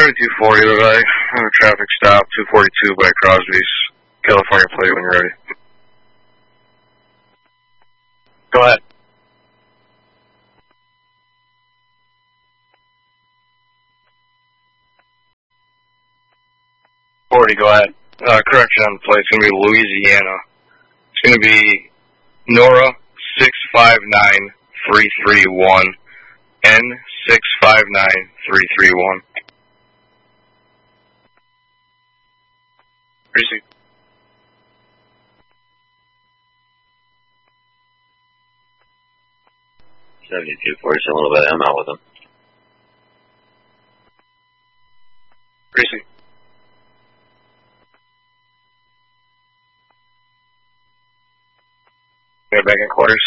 7240, Levi. Traffic stop, 242 by Crosby's. California plate when you're ready. Go ahead. Go ahead. Correction on the plate. It's going to be Louisiana. It's going to be Nora 659331 N659331. Receipt. A little bit. I'm out with them. Receipt. Back in quarters.